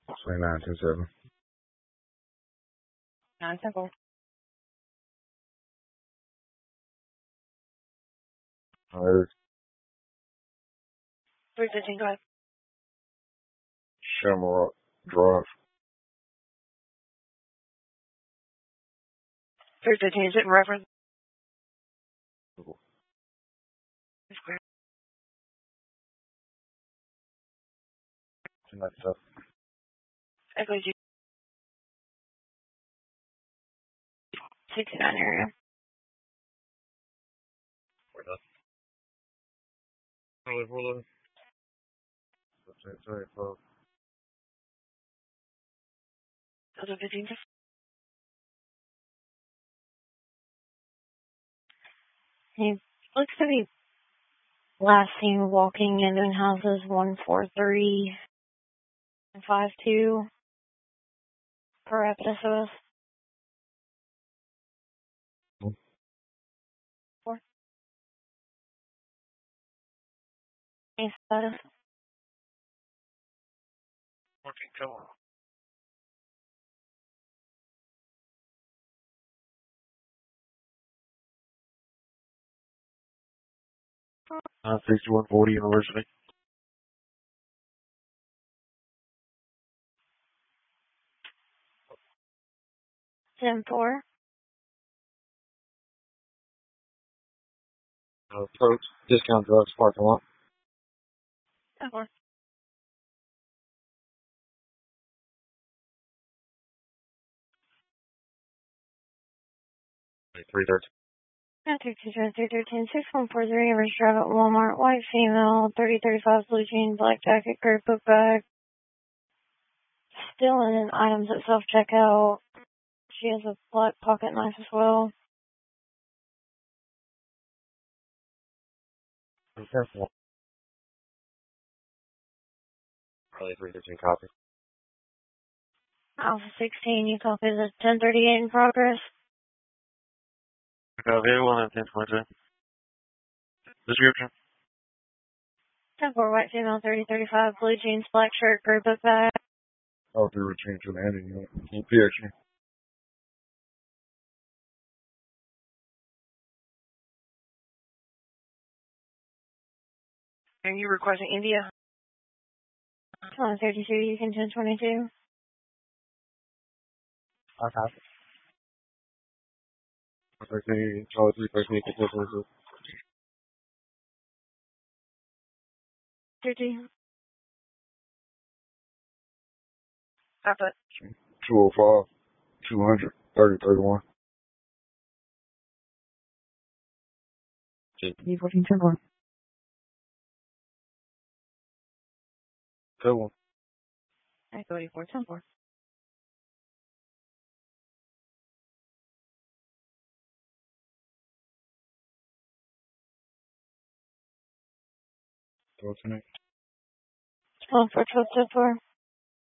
Say 927. 9-4. 315, go ahead. Shamrock Drive. 315, is it in reference? Square. 297. Echo G. 69 area. Roller. 15. Those are 15. He looks to be last seen walking in houses 143 and 52 per episode. 4. Any status? 14, come on. Uh, 6140 University. 10-4. Approach Discount Drugs parking lot. 10-4. 313. 313, 6143, Average Drive at Walmart, white female, 3035, blue jeans, black jacket, gray book bag. Still in items at self-checkout. She has a black pocket knife as well. Careful. Probably 313 copy. Alpha 16, you copy the 1038 in progress. Vehicle on 1022. Description. 10-4, white female, 3035, blue jeans, black shirt, gray book bag. Oh, through return to the ending unit. PX. Are you requesting India? 32, you can 1022. Okay. 13, Charlie 313, 1022. 50. Papa. 205, 200, 3031. D14, 10-4. Good one. 34, 10-4. Go to next. 12 for 12, 10-4.